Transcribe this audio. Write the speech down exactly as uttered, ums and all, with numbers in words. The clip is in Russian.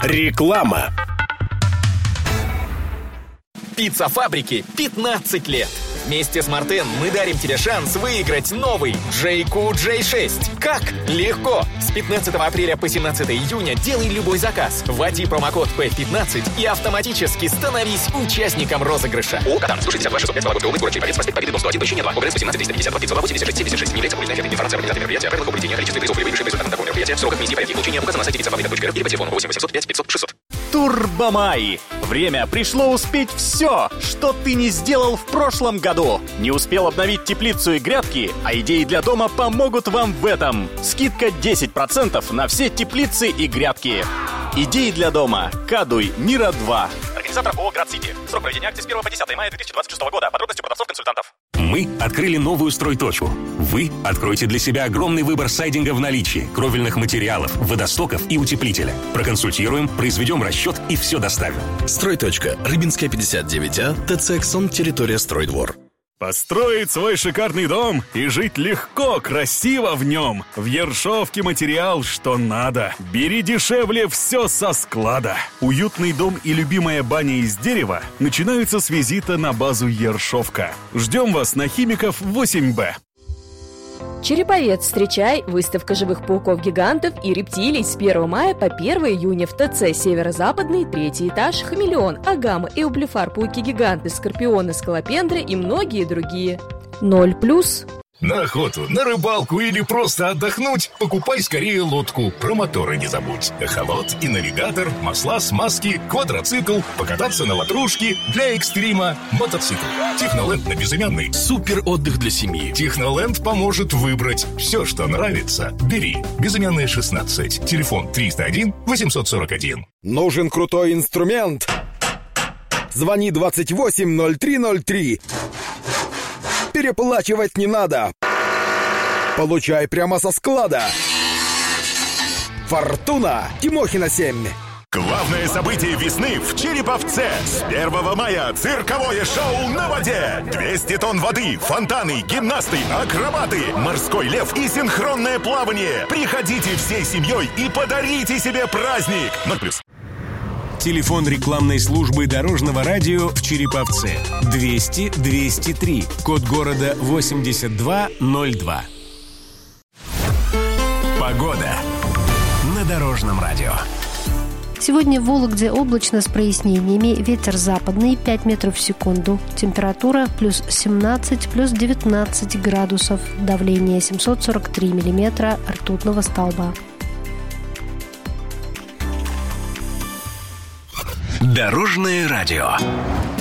Реклама. Пицца-фабрике пятнадцать лет. Вместе с Мартен мы дарим тебе шанс выиграть новый джей кью джей шесть. Как? Легко! С пятнадцатого апреля по семнадцатое июня делай любой заказ. Вводи промокод пи пятнадцать и автоматически становись участником розыгрыша. ООО «Катан». сто шестьдесят два шестьсот пять Вологодский область, город Череповец, проспект Победы, дом сто один, помещение два. ОГРС восемнадцать триста пятьдесят два пятьсот восемьдесят шесть семьдесят шесть. Не является публичной офертой. Информация о организации мероприятия, о правилах его проведения, количестве призов, выигрышей, результатах такого мероприятия, сроках миссии, порядке получения указано на сайте пиццафабрика точка ру или по телефону восемь восемьсот пять пятьсот шестьсот. Турбомай. Время пришло успеть все, что ты не сделал в прошлом году. Не успел обновить теплицу и грядки, а идеи для дома помогут вам в этом. Скидка десять процентов на все теплицы и грядки. Идеи для дома. Кадуй. Мира два. Организатор ООО «Град-Сити». Срок проведения акции с первого по десятое мая две тысячи двадцать шестого года. Подробности у продавцов-консультантов. Мы открыли новую стройточку. Вы откроете для себя огромный выбор сайдинга в наличии, кровельных материалов, водостоков и утеплителя. Проконсультируем, произведем расчет и все доставим. Стройточка. Рыбинская, пятьдесят девять А. ТЦ «Эксон», территория «Стройдвор». Построить свой шикарный дом и жить легко, красиво в нем. В Ершовке материал, что надо. Бери дешевле все со склада. Уютный дом и любимая баня из дерева начинаются с визита на базу Ершовка. Ждем вас на Химиков восемь Б. Череповец, встречай! Выставка живых пауков-гигантов и рептилий с первого мая по первого июня в ТЦ «Северо-Западный», третий этаж, «Хамелеон», «Агама», «Эублефар», «Пауки-гиганты», «Скорпионы», «Скалопендры» и многие другие. Ноль плюс. На охоту, на рыбалку или просто отдохнуть, покупай скорее лодку. Про моторы не забудь. Эхолот и навигатор, масла, смазки, квадроцикл, покататься на ватрушке, для экстрима, мотоцикл. Техноленд на безымянный. Супер отдых для семьи. Техноленд поможет выбрать все, что нравится. Бери. Безымянная шестнадцать. Телефон триста один восемьсот сорок один. Нужен крутой инструмент? Звони двадцать восемь ноль три ноль три. Переплачивать не надо. Получай прямо со склада. Фортуна. Тимохина семь. Главное событие весны в Череповце. С первого мая цирковое шоу на воде. двести тонн воды, фонтаны, гимнасты, акробаты, морской лев и синхронное плавание. Приходите всей семьей и подарите себе праздник. ноль плюс. Телефон рекламной службы Дорожного радио в Череповце. двести двести три. Код города восемьдесят два ноль два. Погода на Дорожном радио. Сегодня в Вологде облачно с прояснениями. Ветер западный пять метров в секунду. Температура плюс семнадцать, плюс девятнадцать градусов. Давление семьсот сорок три миллиметра ртутного столба. Дорожное радио.